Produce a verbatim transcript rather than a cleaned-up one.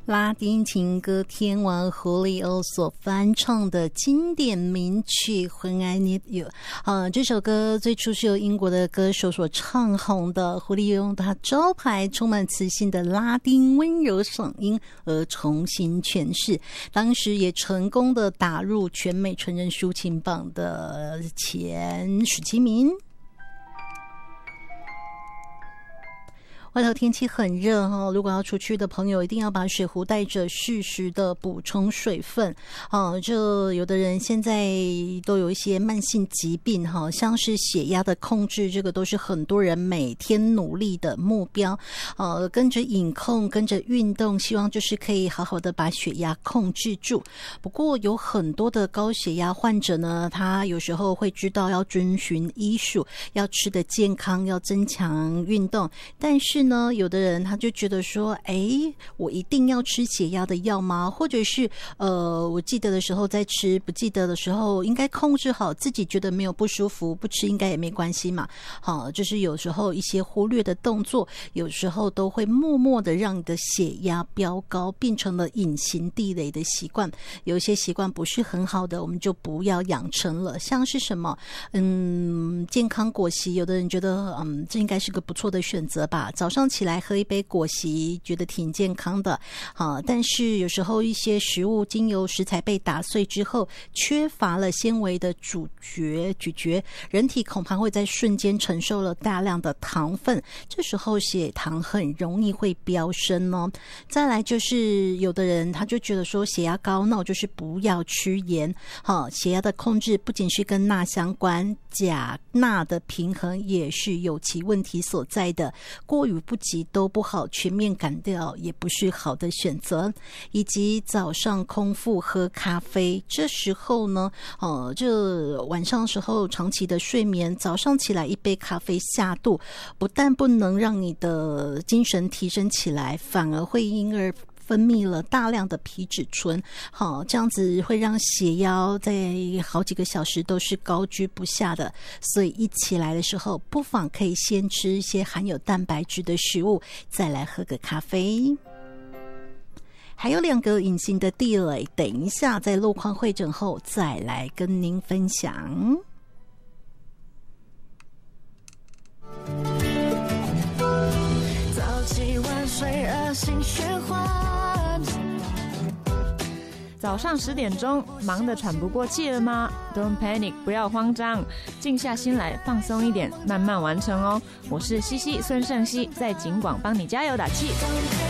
拉丁情歌天王胡里欧所翻唱的经典名曲《When I Need You》啊，这首歌最初是由英国的歌手所唱红的，胡里欧用他招牌充满磁性的拉丁温柔嗓音而重新诠释，当时也成功的打入全美成人抒情榜的前十七名。外头天气很热哈，如果要出去的朋友一定要把水壶带着，适时的补充水分啊。这有的人现在都有一些慢性疾病哈，像是血压的控制，这个都是很多人每天努力的目标。呃，跟着饮控，跟着运动，希望就是可以好好的把血压控制住。不过有很多的高血压患者呢，他有时候会知道要遵循医术，要吃得健康，要增强运动，但是呢，有的人他就觉得说，哎，我一定要吃血压的药吗？或者是呃，我记得的时候再吃，不记得的时候应该控制好自己，觉得没有不舒服，不吃应该也没关系嘛。好，就是有时候一些忽略的动作，有时候都会默默的让你的血压飙高，变成了隐形地雷的习惯。有一些习惯不是很好的，我们就不要养成了。像是什么，嗯，健康果昔，有的人觉得，嗯，这应该是个不错的选择吧。早上起来喝一杯果昔，觉得挺健康的啊。但是有时候一些食物经由食材被打碎之后，缺乏了纤维的咀嚼咀嚼，人体恐怕会在瞬间承受了大量的糖分，这时候血糖很容易会飙升哦。再来就是有的人他就觉得说血压高，那我就是不要吃盐。好，血压的控制不仅是跟钠相关，钾钠的平衡也是有其问题所在的，过与不及都不好，全面赶掉也不是好的选择。以及早上空腹喝咖啡，这时候呢，呃，这晚上时候长期的睡眠，早上起来一杯咖啡下肚，不但不能让你的精神提升起来，反而会因而分泌了大量的皮质醇，好，这样子会让血压在好几个小时都是高居不下的。所以一起来的时候，不妨可以先吃一些含有蛋白质的食物，再来喝个咖啡。还有两个隐形的地雷，等一下在路况会诊后再来跟您分享。 早起晚睡恶性循环， 早上十点钟，忙得喘不过气了吗？ Don't panic， 不要慌张，静下心来，放松一点，慢慢完成哦。我是西西孙盛熙，在警广帮你加油打气。